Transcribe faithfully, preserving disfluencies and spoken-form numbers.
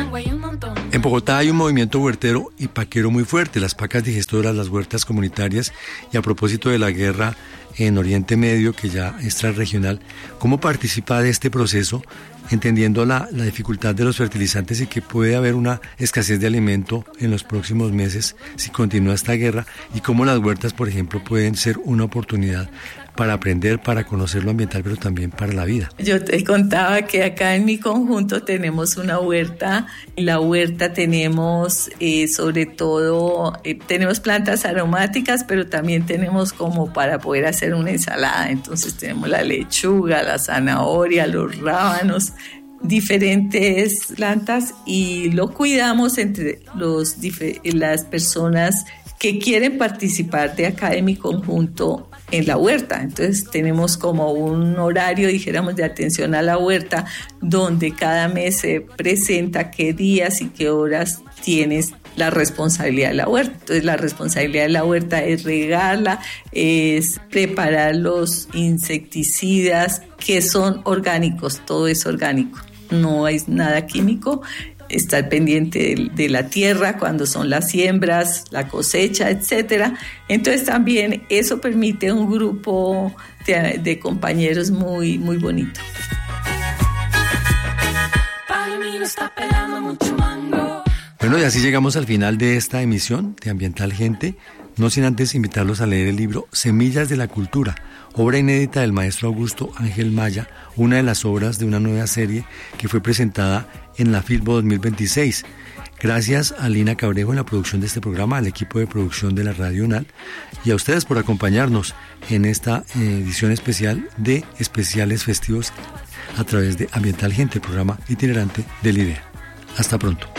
Managua hay un montón. En Bogotá hay un movimiento huertero y paquero muy fuerte, las pacas digestoras, las huertas comunitarias. Y a propósito de la guerra en Oriente Medio, que ya es transregional, ¿cómo participa de este proceso, entendiendo la, la dificultad de los fertilizantes y que puede haber una escasez de alimento en los próximos meses si continúa esta guerra? Y cómo las huertas, por ejemplo, pueden ser una oportunidad para aprender, para conocer lo ambiental, pero también para la vida. Yo te contaba que acá en mi conjunto tenemos una huerta. En la huerta tenemos eh, sobre todo, eh, tenemos plantas aromáticas, pero también tenemos como para poder hacer una ensalada. Entonces tenemos la lechuga, la zanahoria, los rábanos, diferentes plantas, y lo cuidamos entre los, las personas que quieren participar de acá de mi conjunto en la huerta. Entonces tenemos como un horario, dijéramos, de atención a la huerta, donde cada mes se presenta qué días y qué horas tienes la responsabilidad de la huerta. Entonces la responsabilidad de la huerta es regarla, es preparar los insecticidas que son orgánicos, todo es orgánico, no hay nada químico. Estar pendiente de, de la tierra cuando son las siembras, la cosecha, etcétera. Entonces también eso permite un grupo de, de compañeros muy, muy bonito. Bueno, y así llegamos al final de esta emisión de Ambiental Gente, no sin antes invitarlos a leer el libro Semillas de la Cultura, obra inédita del maestro Augusto Ángel Maya, una de las obras de una nueva serie que fue presentada en la Filbo dos mil veintiséis. Gracias a Lina Cabrejo en la producción de este programa, al equipo de producción de la Radio UNAL y a ustedes por acompañarnos en esta edición especial de Especiales Festivos a través de Ambiental Gente, el programa itinerante del I D E A. Hasta pronto.